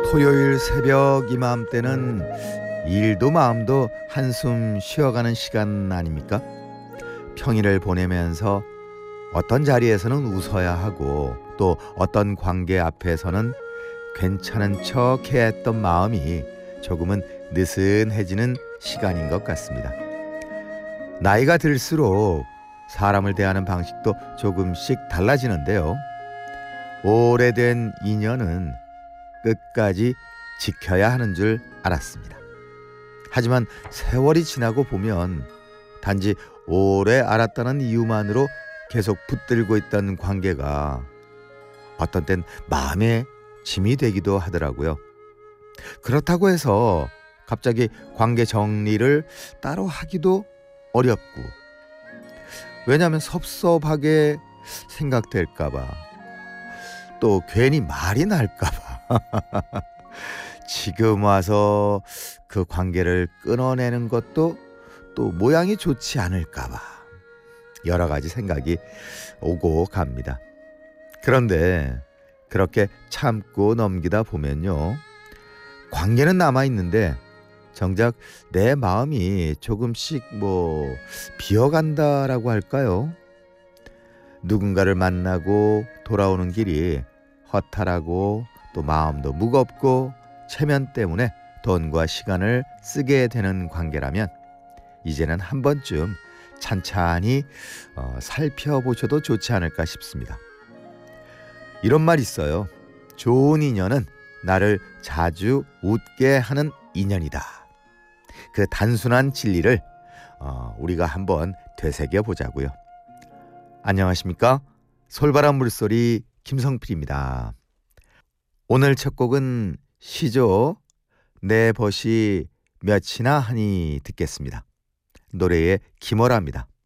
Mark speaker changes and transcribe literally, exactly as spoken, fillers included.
Speaker 1: 토요일 새벽 이맘때는 일도 마음도 한숨 쉬어가는 시간 아닙니까? 평일을 보내면서 어떤 자리에서는 웃어야 하고 또 어떤 관계 앞에서는 괜찮은 척 해야 했던 마음이 조금은 느슨해지는 시간인 것 같습니다. 나이가 들수록 사람을 대하는 방식도 조금씩 달라지는데요. 오래된 인연은 끝까지 지켜야 하는 줄 알았습니다. 하지만 세월이 지나고 보면 단지 오래 알았다는 이유만으로 계속 붙들고 있던 관계가 어떤 땐 마음의 짐이 되기도 하더라고요. 그렇다고 해서 갑자기 관계 정리를 따로 하기도 어렵고, 왜냐하면 섭섭하게 생각될까봐, 또 괜히 말이 날까봐 지금 와서 그 관계를 끊어내는 것도 또 모양이 좋지 않을까봐 여러 가지 생각이 오고 갑니다. 그런데 그렇게 참고 넘기다 보면요, 관계는 남아있는데 정작 내 마음이 조금씩 뭐 비어간다라고 할까요? 누군가를 만나고 돌아오는 길이 허탈하고 또 마음도 무겁고 체면 때문에 돈과 시간을 쓰게 되는 관계라면 이제는 한 번쯤 찬찬히 어, 살펴보셔도 좋지 않을까 싶습니다. 이런 말 있어요. 좋은 인연은 나를 자주 웃게 하는 인연이다. 그 단순한 진리를 어, 우리가 한번 되새겨 보자고요. 안녕하십니까? 솔바람 물소리 김성필입니다. 오늘 첫 곡은 시조 내 벗이 몇이나 하니 듣겠습니다. 노래의 김어라입니다.